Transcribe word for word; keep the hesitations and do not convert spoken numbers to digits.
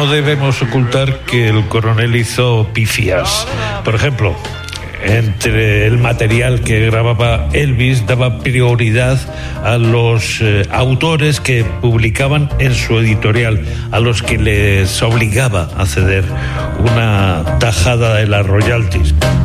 no debemos ocultar que el coronel hizo pifias. Por ejemplo, entre el material que grababa Elvis, daba prioridad a los eh, autores que publicaban en su editorial, a los que les obligaba a ceder una tajada de las royalties.